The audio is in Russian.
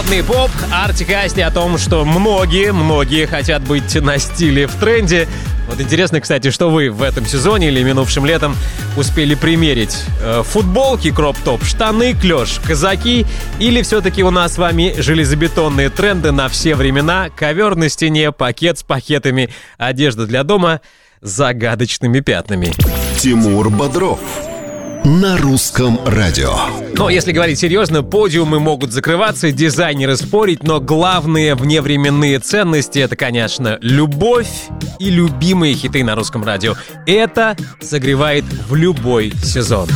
Модный поп, Артик и Асти о том, что многие хотят быть на стиле в тренде. Вот интересно, кстати, что вы в этом сезоне или минувшим летом успели примерить? Футболки, кроп-топ, штаны, клеш, казаки? Или все-таки у нас с вами железобетонные тренды на все времена? Ковер на стене, пакет с пакетами, одежда для дома с загадочными пятнами. Тимур Бодров на русском радио. Но если говорить серьезно, подиумы могут закрываться, дизайнеры спорить, но главные вневременные ценности — это, конечно, любовь и любимые хиты на русском радио. Это согревает в любой сезон.